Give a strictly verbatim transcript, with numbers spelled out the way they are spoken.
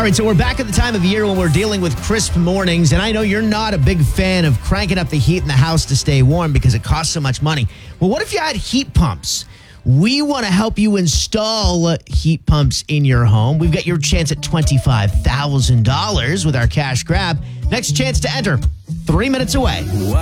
right, so we're back at the time of year when we're dealing with crisp mornings, and I know you're not a big fan of cranking up the heat in the house to stay warm because it costs so much money. Well, what if you had heat pumps? We want to help you install heat pumps in your home. We've got your chance at twenty-five thousand dollars with our cash grab. Next chance to enter, three minutes away.